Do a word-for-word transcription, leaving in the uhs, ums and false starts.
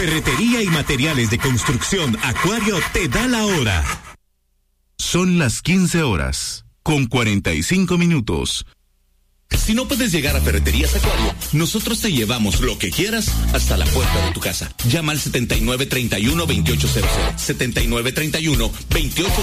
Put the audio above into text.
Ferretería y materiales de construcción Acuario te da la hora. Son las quince horas, con cuarenta y cinco minutos. Si no puedes llegar a Ferreterías Acuario, nosotros te llevamos lo que quieras hasta la puerta de tu casa. Llama al setenta y nueve treinta y uno veintiocho cero cero, setenta y nueve treinta y uno veintiocho